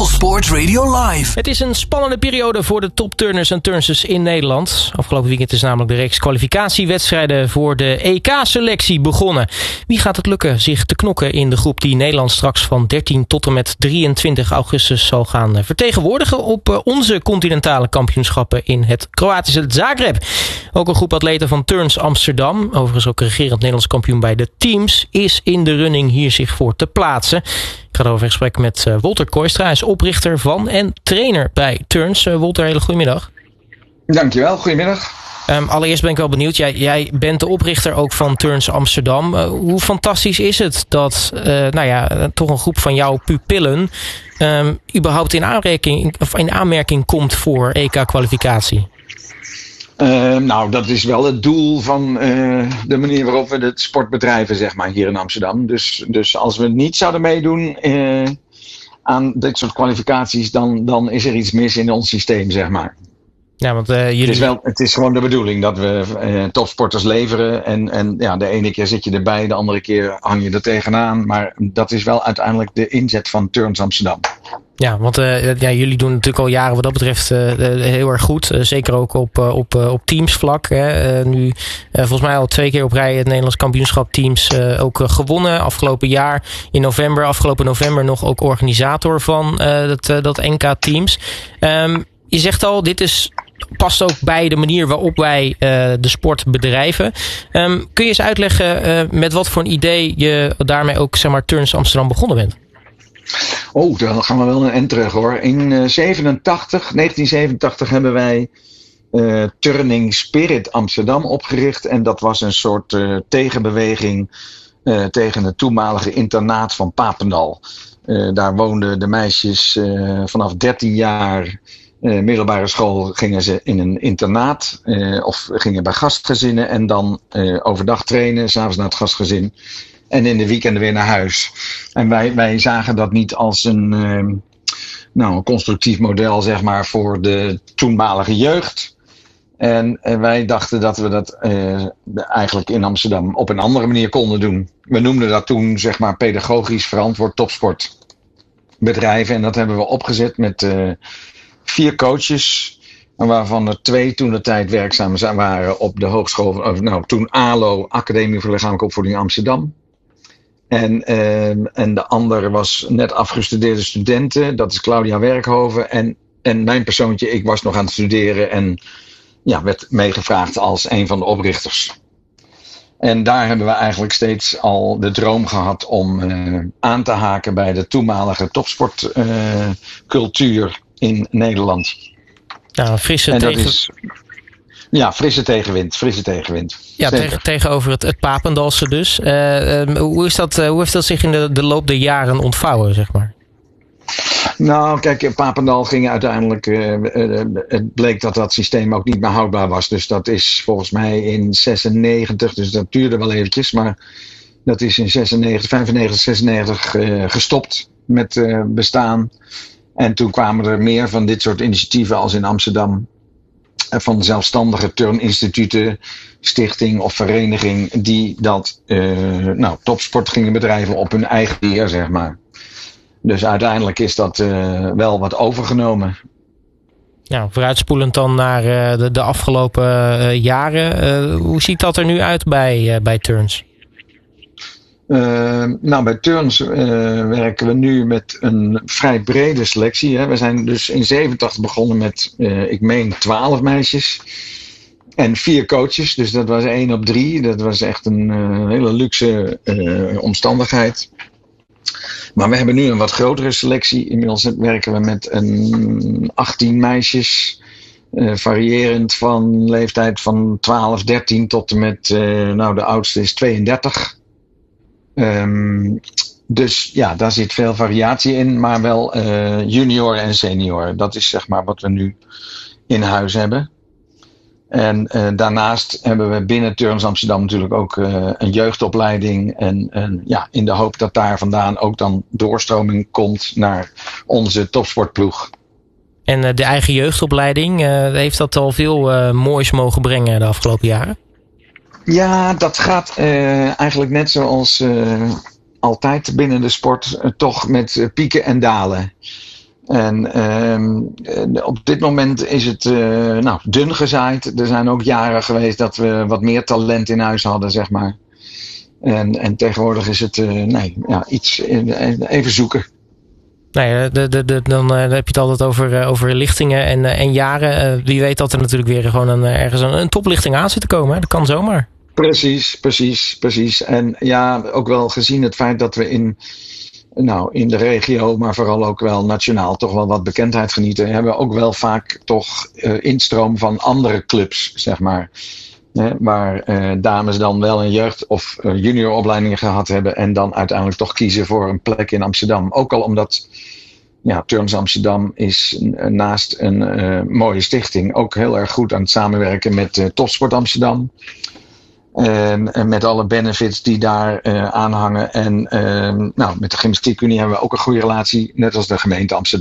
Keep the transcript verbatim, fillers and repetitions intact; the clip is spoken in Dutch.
All Sport Radio Live. Het is een spannende periode voor de topturners en turnsters in Nederland. Afgelopen weekend is namelijk de reeks kwalificatiewedstrijden voor de E K-selectie begonnen. Wie gaat het lukken zich te knokken in de groep die Nederland straks van dertien tot en met drieëntwintig augustus zal gaan vertegenwoordigen op onze continentale kampioenschappen in het Kroatische Zagreb. Ook een groep atleten van Turns Amsterdam, overigens ook regerend Nederlands kampioen bij de teams, is in de running hier zich voor te plaatsen. Ik ga over in gesprek met uh, Wolter Kooistra. Hij is oprichter van en trainer bij Turns. Uh, Wolter, hele goedemiddag. Dankjewel, goedemiddag. Um, allereerst ben ik wel benieuwd. Jij, jij bent de oprichter ook van Turns Amsterdam. Uh, hoe fantastisch is het dat uh, nou ja, uh, toch een groep van jouw pupillen um, überhaupt in aanmerking, of in aanmerking komt voor E K-kwalificatie? Uh, nou, dat is wel het doel van uh, de manier waarop we het sport bedrijven, zeg maar, hier in Amsterdam. Dus, dus als we niet zouden meedoen uh, aan dit soort kwalificaties, dan, dan is er iets mis in ons systeem, zeg maar. Ja, want uh, jullie... het, is wel, het is gewoon de bedoeling dat we uh, topsporters leveren. En, en ja, de ene keer zit je erbij, de andere keer hang je er tegenaan. Maar dat is wel uiteindelijk de inzet van Turns Amsterdam. Ja, want uh, ja, jullie doen natuurlijk al jaren wat dat betreft uh, heel erg goed. Uh, zeker ook op, uh, op, uh, op teamsvlak. Hè. Uh, nu uh, volgens mij al twee keer op rij het Nederlands kampioenschap teams uh, ook uh, gewonnen. Afgelopen jaar in november, afgelopen november nog ook organisator van uh, dat, uh, dat N K teams. Um, je zegt al, dit is... past ook bij de manier waarop wij uh, de sport bedrijven. Um, kun je eens uitleggen uh, met wat voor een idee je daarmee ook, zeg maar, Turns Amsterdam begonnen bent? Oh, dan gaan we wel een end terug, hoor. In uh, zevenentachtig, negentien zevenentachtig hebben wij uh, Turning Spirit Amsterdam opgericht. En dat was een soort uh, tegenbeweging uh, tegen het toenmalige internaat van Papendal. Uh, daar woonden de meisjes uh, vanaf dertien jaar... Uh, middelbare school gingen ze in een internaat uh, of gingen bij gastgezinnen en dan uh, overdag trainen, 's avonds naar het gastgezin en in de weekenden weer naar huis. En wij, wij zagen dat niet als een, uh, nou, een constructief model, zeg maar, voor de toenmalige jeugd. En uh, wij dachten dat we dat uh, eigenlijk in Amsterdam op een andere manier konden doen. We noemden dat toen, zeg maar, pedagogisch verantwoord topsportbedrijven en dat hebben we opgezet met... Uh, Vier coaches, waarvan er twee toen de tijd werkzaam waren op de hogeschool, of nou toen A L O, Academie voor Lichamelijke Opvoeding Amsterdam. En, eh, en de andere was net afgestudeerde studenten, dat is Claudia Werkhoven. En, en mijn persoontje, ik was nog aan het studeren en ja, werd meegevraagd als een van de oprichters. En daar hebben we eigenlijk steeds al de droom gehad om uh, aan te haken bij de toenmalige topsportcultuur. Uh, in Nederland. Nou, frisse en dat tegen... is, ja, frisse tegenwind. Frisse tegenwind. Ja, tegen, tegenover het, het Papendalse dus. Uh, uh, hoe, is dat, uh, hoe heeft dat zich in de, de loop der jaren ontvouwen, zeg maar? Nou, kijk, Papendal ging uiteindelijk... Uh, uh, het bleek dat dat systeem ook niet meer houdbaar was. Dus dat is volgens mij in zesennegentig, dus dat duurde wel eventjes. Maar dat is in zesennegentig, vijfennegentig, zesennegentig uh, gestopt met uh, bestaan. En toen kwamen er meer van dit soort initiatieven als in Amsterdam. Van zelfstandige turninstituten, stichting of vereniging. Die dat uh, nou, topsport gingen bedrijven op hun eigen manier, zeg maar. Dus uiteindelijk is dat uh, wel wat overgenomen. Nou, vooruitspoelend dan naar uh, de, de afgelopen uh, jaren. Uh, hoe ziet dat er nu uit bij, uh, bij Turns? Uh, nou, bij Turns uh, werken we nu met een vrij brede selectie. Hè. We zijn dus in zevenentachtig begonnen met, uh, ik meen, twaalf meisjes. En vier coaches, dus dat was één op drie. Dat was echt een uh, hele luxe uh, omstandigheid. Maar we hebben nu een wat grotere selectie. Inmiddels werken we met een achttien meisjes. Uh, variërend van leeftijd van twaalf, dertien tot en met, uh, nou de oudste is tweeëndertig. Um, dus ja, daar zit veel variatie in, maar wel uh, junior en senior. Dat is zeg maar wat we nu in huis hebben. En uh, daarnaast hebben we binnen Turns Amsterdam natuurlijk ook uh, een jeugdopleiding. En, en ja, in de hoop dat daar vandaan ook dan doorstroming komt naar onze topsportploeg. En uh, de eigen jeugdopleiding, uh, heeft dat al veel uh, moois mogen brengen de afgelopen jaren? Ja, dat gaat uh, eigenlijk net zoals uh, altijd binnen de sport, uh, toch met uh, pieken en dalen. En uh, op dit moment is het uh, nou, dun gezaaid. Er zijn ook jaren geweest dat we wat meer talent in huis hadden, zeg maar. En, en tegenwoordig is het uh, nee, ja, iets even zoeken. Nee, de, de, de, dan uh, heb je het altijd over, uh, over lichtingen en, uh, en jaren. Uh, wie weet dat er natuurlijk weer gewoon een, ergens een, een toplichting aan zit te komen. Hè? Dat kan zomaar. Precies, precies, precies. En ja, ook wel gezien het feit dat we in, nou, in de regio, maar vooral ook wel nationaal toch wel wat bekendheid genieten, hebben we ook wel vaak toch uh, instroom van andere clubs, zeg maar. Hè, waar uh, dames dan wel een jeugd- of uh, junioropleidingen gehad hebben en dan uiteindelijk toch kiezen voor een plek in Amsterdam. Ook al omdat ja, Turns Amsterdam is uh, naast een uh, mooie stichting ook heel erg goed aan het samenwerken met uh, Topsport Amsterdam. En, en met alle benefits die daar uh, aan hangen. En uh, nou, met de Gymnastiekunie hebben we ook een goede relatie, net als de gemeente Amsterdam.